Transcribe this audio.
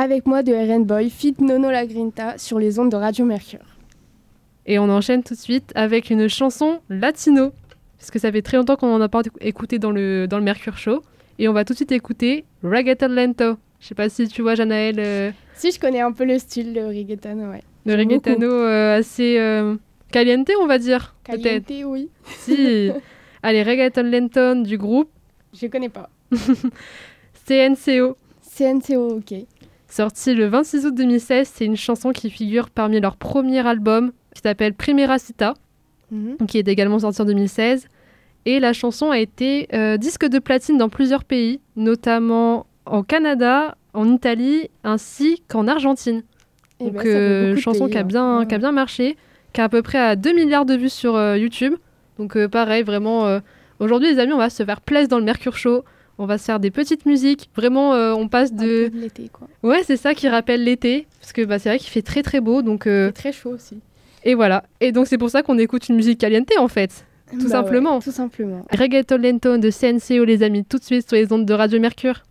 Avec moi de RN Boy, Fit Nono La Grinta sur les ondes de Radio Mercure. Et on enchaîne tout de suite avec une chanson latino, parce que ça fait très longtemps qu'on n'en a pas écouté dans le Mercure Show. Et on va tout de suite écouter Reggaeton Lento. Je sais pas si tu vois, Janaël. Si, je connais un peu le style de reggaetano, ouais. Le reggaetano assez caliente, on va dire. Caliente, peut-être. oui. Si. Allez, Reggaeton Lento du groupe. Je connais pas. CNCO. CNCO, ok. Sorti le 26 août 2016, c'est une chanson qui figure parmi leur premier album, qui s'appelle Primera Cita, qui est également sorti en 2016. Et la chanson a été disque de platine dans plusieurs pays, notamment en Canada, en Italie, ainsi qu'en Argentine. Donc, chanson qui a bien marché, qui a à peu près à 2 milliards de vues sur YouTube. Donc, pareil, vraiment, aujourd'hui, les amis, on va se faire plaisir dans le Mercure Show. On va se faire des petites musiques. Vraiment, on passe de... Un peu de l'été, quoi. Ouais, c'est ça qui rappelle l'été. Parce que c'est vrai qu'il fait très, très beau. Donc, c'est très chaud aussi. Et voilà. Et donc, c'est pour ça qu'on écoute une musique caliente, en fait. Tout simplement. Ouais, tout simplement. Reggaeton Lento de CNCO, les amis, tout de suite sur les ondes de Radio Mercure.